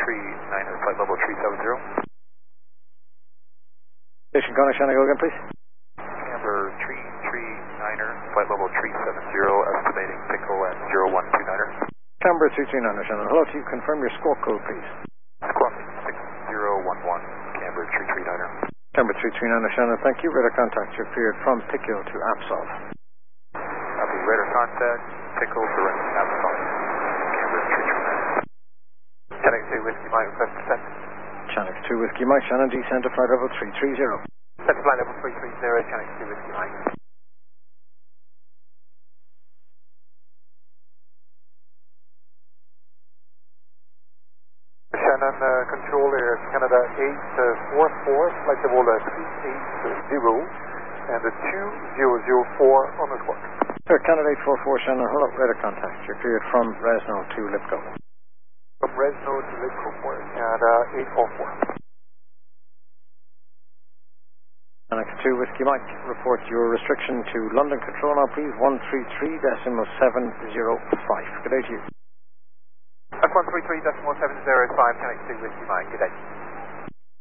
339er, flight level 370. Station Connor, Shannon, go again, please. Camber 339er, flight level 370, estimating pickle at 0129er. Camber 339er, Shannon. Hello to you. Confirm your squawk code, please. Squawk 6011, Camber 339er. Camber 339er, Shannon. Thank you. Radar contact your period from Pickle to Absol. Copy. Radar contact, Pickle to Absol. Camber 339er. Channel 2 Whiskey Mike, request descent. Channel 2 Whiskey Mike, Shannon, descent to flight level 330. Descent to flight level 330, Channel 2 Whiskey Mike. Shannon, control air Canada 844, flight level 380, and the 2004 on the squawk. Sir, Canada 844, Shannon, hello, radar contact your period from Resno to Lipko. From Resno to Lipko, Canada 844. Annex 2 Whiskey Mike, report your restriction to London Control now, please, 133.705. Good day to you. That's 133.705, Annex 2 Whiskey Mike, good day.